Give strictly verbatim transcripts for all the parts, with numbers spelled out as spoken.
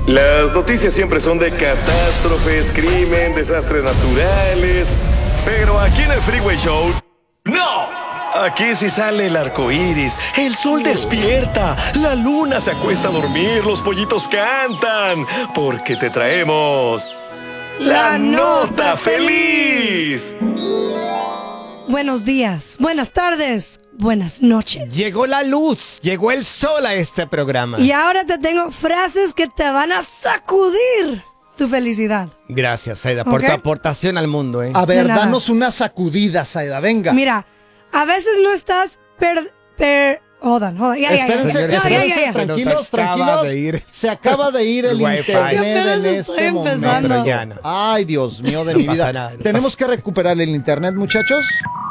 Las noticias siempre son de catástrofes, crimen, desastres naturales. Pero aquí en el Freeway Show, ¡no! Aquí sí sale el arco iris, el sol despierta, la luna se acuesta a dormir, los pollitos cantan, porque te traemos la, la nota feliz. Buenos días, buenas tardes, buenas noches. Llegó la luz, llegó el sol a este programa. Y ahora te tengo frases que te van a sacudir tu felicidad. Gracias, Saida, por ¿Okay? tu aportación al mundo, ¿eh? A ver, De nada. danos una sacudida, Saida, venga. Mira, a veces no estás per... per hold on, hold on. Ya, ya, ya, Espérense, ya, ya, ya, espérense, ya, ya. tranquilos, Se nos acaba tranquilos. de ir. Se acaba de ir el, El wifi. internet Yo apenas en estoy este empezando. momento. No, pero ya no. Ay, Dios mío de No mi pasa vida. nada, no Tenemos pasa. que recuperar el internet, muchachos.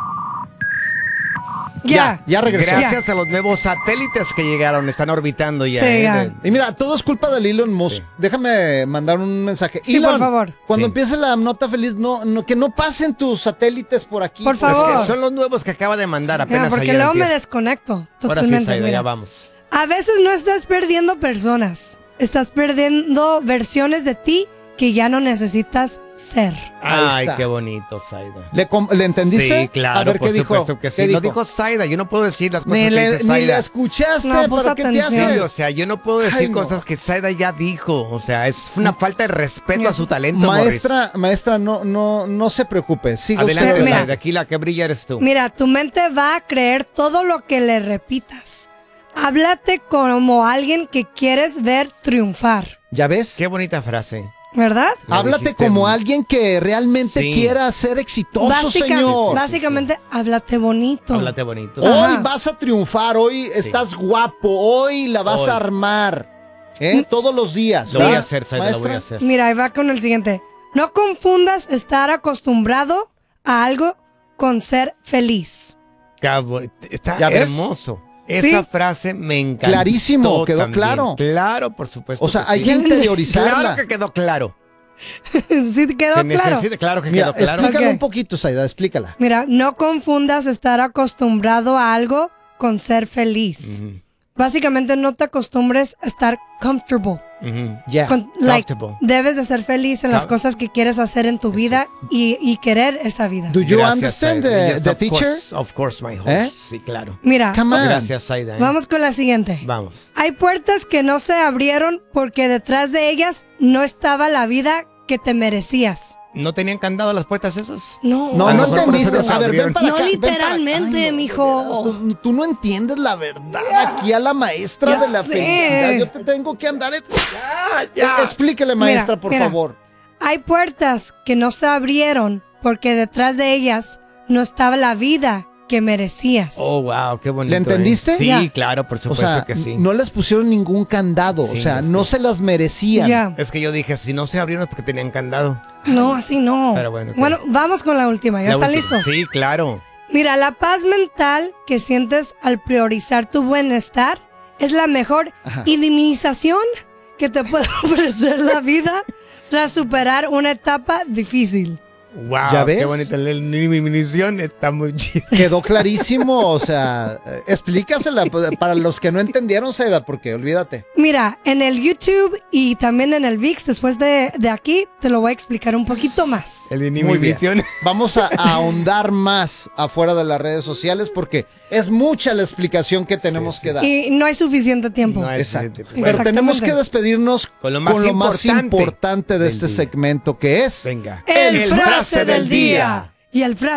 Ya. Ya regresó. Gracias a los nuevos satélites que llegaron, están orbitando ya. Sí, ¿eh? ya. De- Y mira, todo es culpa de Elon Musk. Sí. Déjame mandar un mensaje. Sí, Elon, por favor. cuando Sí. empiece la nota feliz, no, no, que no pasen tus satélites por aquí. Por Es favor. que son los nuevos que acaba de mandar apenas Ya, porque ayer luego me antier. desconecto Ahora sí, totalmente. Saida, mira. ya vamos. A veces no estás perdiendo personas, estás perdiendo versiones de ti que ya no necesitas ser. Ahí Ay, está. qué bonito, Saida. ¿Le, com- ¿Le entendiste? Sí, claro, A ver, por ¿qué dijo? supuesto que sí. ¿Qué Lo dijo Saida, yo no puedo decir las cosas Ni que le, dice ni Saida. le escuchaste, No, puso ¿para qué te atención. haces? Sí, o sea, yo no puedo decir Ay, no. cosas que Saida ya dijo. O sea, es una falta de respeto a su talento, Maestra, maestra, no, no, no se preocupe. Siga Morris. Adelante, usted. Mira. Saida. Aquí la que brilla eres tú. Mira, tu mente va a creer todo lo que le repitas. Háblate como alguien que quieres ver triunfar, ¿Ya ves? Qué bonita frase. ¿verdad? Lo Háblate dijiste como muy- alguien que realmente Sí. quiera ser exitoso, Básica- señor. Básicamente, háblate bonito. Háblate bonito. Hoy Ajá. vas a triunfar, hoy estás guapo, hoy la vas Hoy. a armar. ¿eh? Todos los días. Lo voy ¿va, a hacer, Saida, lo maestra? voy a hacer. Mira, ahí va con el siguiente. No confundas estar acostumbrado a algo con ser feliz. Qué boni- Está ¿Ya ves? hermoso. Esa Sí. frase me encantó. Clarísimo, quedó también. claro. Claro, por supuesto. O sea, que hay sí. que interiorizarla. Claro que quedó claro. ¿Sí te quedó Se claro? necesita, claro que Mira, quedó claro. explícala Ok. un poquito, Saida, explícala. Mira, no confundas estar acostumbrado a algo con ser feliz. Ujú, Básicamente, no te acostumbres a estar comfortable. ujú. Ya. Con- like, Comfortable. debes de ser feliz en las Com- cosas que quieres hacer en tu vida y, y querer esa vida. Do you Gracias, understand Saida. the, Yes, the of teacher? course, of course, my horse. ¿Eh? Sí, claro. Mira, Come on. Gracias, Saida. ¿eh? vamos con la siguiente. Vamos. Hay puertas que no se abrieron porque detrás de ellas no estaba la vida que te merecías. ¿No tenían candado las puertas esas? No, No, A no lo mejor por entendiste. eso nos A ver, ven abrieron. para No acá. ven para acá. literalmente, Ay, no, mijo. de veras, Tú, tú no entiendes la verdad aquí a la maestra Ya de la sé. felicidad. Yo te tengo que andar. et- Ya, ya. Explíquele, maestra, por mira. favor. Hay puertas que no se abrieron porque detrás de ellas no estaba la vida que merecías. Oh, wow, qué bonito. ¿Le entendiste? ¿eh? Sí, Ya. claro, por O supuesto sea, que sí. no les pusieron ningún candado. Sí, o sea, es no que- se las merecían. Ya. Es que yo dije, si no se abrieron es porque tenían candado. No, así no. Pero bueno, ok. Bueno, vamos con la última. ¿Ya La están última. listos? Sí, claro. Mira, la paz mental que sientes al priorizar tu bienestar es la mejor Ajá. indemnización que te puede ofrecer la vida tras superar una etapa difícil. Wow, ¿Ya ves? qué bonita la munición, está muy chida. Quedó clarísimo. O sea, eh, explícasela para los que no entendieron, Saida, porque olvídate. Mira, en el YouTube y también en el VIX, después de, de aquí, te lo voy a explicar un poquito más. El de Muy bien. munición. Vamos a, a ahondar más afuera de las redes sociales porque es mucha la explicación que tenemos Sí, que sí. dar. Y no hay suficiente tiempo. No hay Exacto. suficiente. Pero Bueno, tenemos que Exactamente. despedirnos Con lo más importante importante de del este día. segmento que es venga. El, frase del día. Y el frase